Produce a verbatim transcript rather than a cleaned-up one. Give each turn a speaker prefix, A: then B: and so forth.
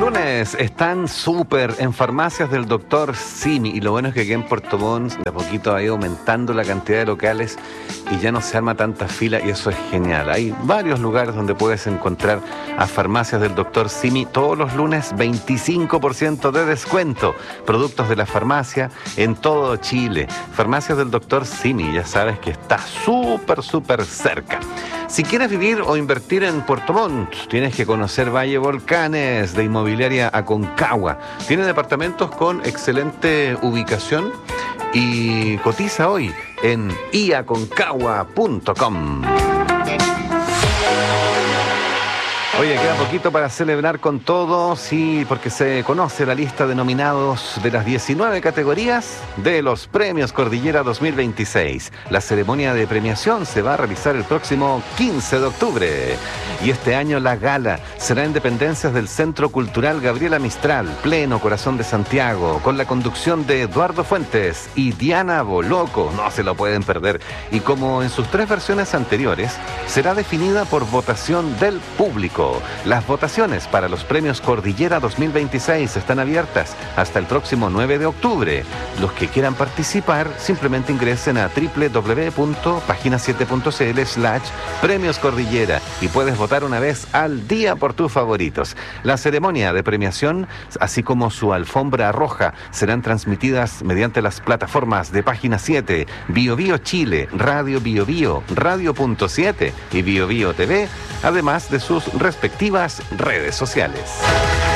A: lunes están súper en farmacias del doctor Simi, y lo bueno es que aquí en Puerto Montt de a poquito ha ido aumentando la cantidad de locales y ya no se arma tanta fila, y eso es genial. Hay varios lugares donde puedes encontrar a farmacias del doctor Simi todos los lunes, veinticinco por ciento de descuento, productos de la farmacia en todo Chile. Farmacias del doctor Simi, ya sabes que está súper súper cerca. Si quieres vivir o invertir en Puerto Montt, tienes que conocer Valle Volcanes de Inmobiliaria Aconcagua. Tiene departamentos con excelente ubicación y cotiza hoy en i aconcagua punto com. Oye, queda poquito para celebrar con todos, sí, porque se conoce la lista de nominados de las diecinueve categorías de los Premios Cordillera dos mil veintiséis. La ceremonia de premiación se va a realizar el próximo quince de octubre. Y este año la gala será en dependencias del Centro Cultural Gabriela Mistral, pleno corazón de Santiago, con la conducción de Eduardo Fuentes y Diana Boloco. No se lo pueden perder. Y como en sus tres versiones anteriores, será definida por votación del público. Las votaciones para los Premios Cordillera dos mil veintiséis están abiertas hasta el próximo nueve de octubre. Los que quieran participar, simplemente ingresen a doble u doble u doble u punto página siete punto c l slash premios cordillera y puedes votar una vez al día por tus favoritos. La ceremonia de premiación, así como su alfombra roja, serán transmitidas mediante las plataformas de Página siete, Bio Bio Chile, Radio Bio Bio, Radio Punto siete y Bio Bio T V, además de sus respectivas redes sociales.